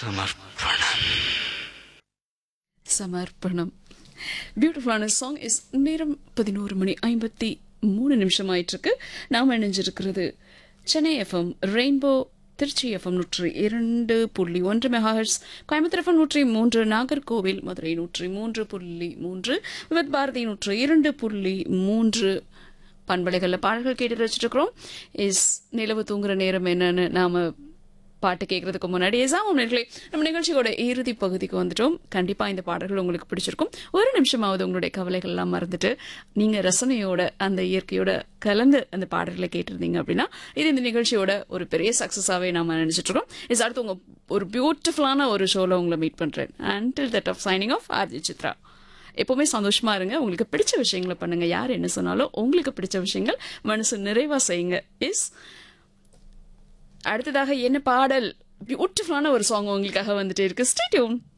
சமர்ப்பணம். சமர்ப்பணம். பியூட்டிஃபுல்லான சாங் இஸ். நேரம் 11:53 ஆயிட்டு இருக்கு. நாம் இணைஞ்சிருக்கிறது Chennai FM rainbow, Trichy FM 102.1 megahertz, Coimbatore FM 103, Nagercoil Madurai 103.3, with Bharathi 102.3 பண்பலைகளில் பாடல்கள் கேட்டு வச்சுட்டு இருக்கிறோம். இஸ் நிலவு தூங்குற நேரம் என்னன்னு நாம பாட்டு கேட்கறதுக்கு முன்னாடி நம்ம நிகழ்ச்சியோட இறுதி பகுதிக்கு வந்துட்டோம். கண்டிப்பா இந்த பாடல்கள் உங்களுக்கு பிடிச்சிருக்கும். ஒரு நிமிஷமாவது உங்களுடைய கவலைகள் எல்லாம் மறந்துட்டு நீங்க ரசனையோட அந்த இயற்கையோட கலந்து அந்த பாடல்களை கேட்டிருந்தீங்க அப்படின்னா இது இந்த நிகழ்ச்சியோட ஒரு பெரிய சக்சஸாவே நாம நினைச்சிட்டு இருக்கோம். இஸ் அடுத்து உங்க ஒரு பியூட்டிஃபுல்லான ஒரு ஷோல உங்களை மீட் பண்றேன். Until that of signing off RJ Chitra. எப்பவுமே சந்தோஷமா இருங்க. உங்களுக்கு பிடிச்ச விஷயங்களை பண்ணுங்க. யார் என்ன சொன்னாலும் உங்களுக்கு பிடிச்ச விஷயங்கள் மனசு நிறைவா செய்யுங்க. இஸ் அடுத்ததாக என்ன பாடல்? பியூட்டிஃபுல்லான ஒரு சாங் உங்களுக்காக வந்துட்டே இருக்கு. Stay tune.